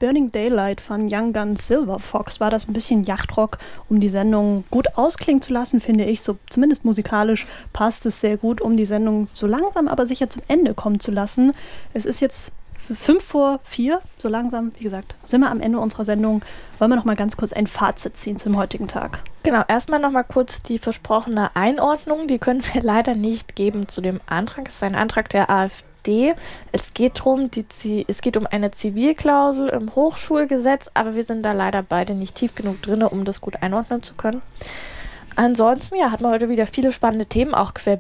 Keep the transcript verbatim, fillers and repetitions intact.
Burning Daylight von Young Guns Silver Fox war das ein bisschen Yachtrock, um die Sendung gut ausklingen zu lassen, finde ich. So zumindest musikalisch passt es sehr gut, um die Sendung so langsam aber sicher zum Ende kommen zu lassen. Es ist jetzt fünf vor vier, so langsam, wie gesagt, sind wir am Ende unserer Sendung. Wollen wir noch mal ganz kurz ein Fazit ziehen zum heutigen Tag? Genau, erstmal noch mal kurz die versprochene Einordnung. Die können wir leider nicht geben zu dem Antrag. Es ist ein Antrag der AfD. Es geht darum, die, es geht um eine Zivilklausel im Hochschulgesetz, aber wir sind da leider beide nicht tief genug drin, um das gut einordnen zu können. Ansonsten, ja, hat man heute wieder viele spannende Themen, auch quer